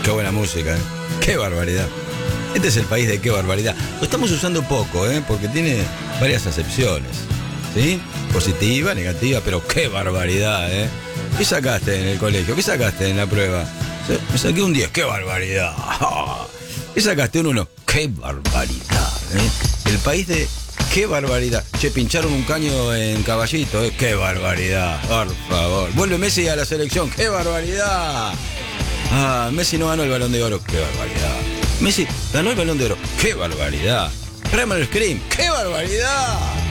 Qué buena música, ¿eh? Qué barbaridad. Este es el país de qué barbaridad. Lo estamos usando poco, porque tiene varias acepciones, ¿sí? Positiva, negativa, pero qué barbaridad, ¿eh? ¿Qué sacaste en el colegio? ¿Qué sacaste en la prueba? Me saqué un 10, qué barbaridad. ¿Qué sacaste? Un 1, qué barbaridad, ¿eh? El país de qué barbaridad. Che, pincharon un caño en Caballito, ¿eh? Qué barbaridad, por favor. Vuelve Messi a la selección, qué barbaridad. Messi no ganó el Balón de Oro, qué barbaridad. Messi ganó el Balón de Oro, qué barbaridad. Primal Scream, qué barbaridad.